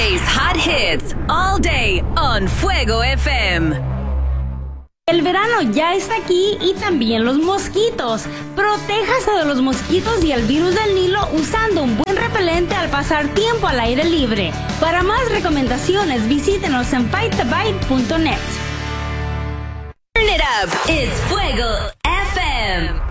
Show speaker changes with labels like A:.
A: plays hot hits all day on Fuego FM.
B: El verano ya está aquí y también los mosquitos. Protéjase de los mosquitos y el virus del Nilo usando un buen repelente al pasar tiempo al aire libre. Para más recomendaciones, visítenos en fightabite.net.
A: Turn it up. It's Fuego FM.